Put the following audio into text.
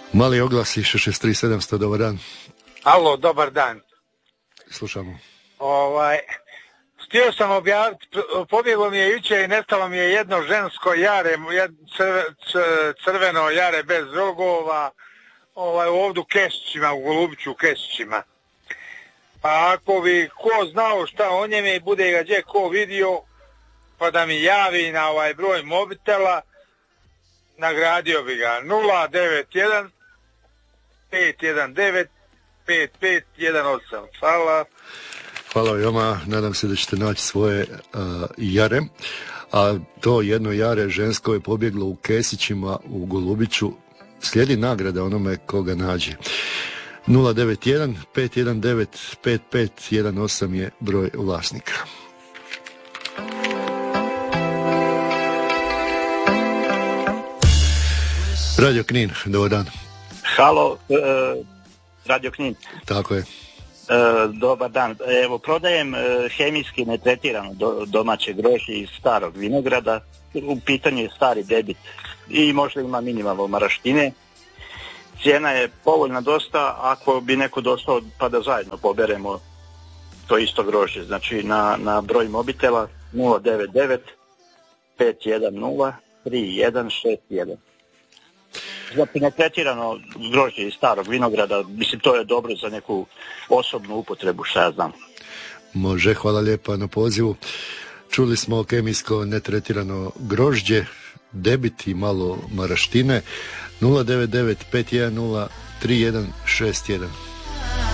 Mali oglasi 663 700, dobar dan. Alo, dobar dan. Slušamo. Htio sam objaviti, pobjeglo mi je jučer i nestalo mi je jedno žensko jare, crveno jare bez rogova, ovdje u Kesićima, u Golubiću u Kesićima. Pa ako bi ko znao šta o njeme i bude ga gdje ko vidio, pa da mi javi na ovaj broj mobitela, nagradio bi ga 091 519 5518. Hvala. Hvala vama, nadam se da ćete naći svoje jare. A to jedno jare žensko je pobjeglo u Kesićima u Golubiću. Slijedi nagrada onome koga nađe. 091 519 5518 je broj vlasnika. Radio Knin, dobar dan. Halo, Radio Knin. Tako je. Dobar dan. Evo, prodajem hemijski netretirano domaće grožđe iz starog vinograda. U pitanju je stari debit i možda ima minimalno maraštine. Cijena je povoljna dosta, ako bi neko došao pa da zajedno poberemo to isto grožđe. Znači na broj mobitela 099 510 3161. Znači netretirano grožđe iz starog vinograda, mislim to je dobro za neku osobnu upotrebu, šta ja znam. Može, hvala lijepa na pozivu. Čuli smo kemijsko netretirano grožđe, debit i malo maraštine. 099 510 3161.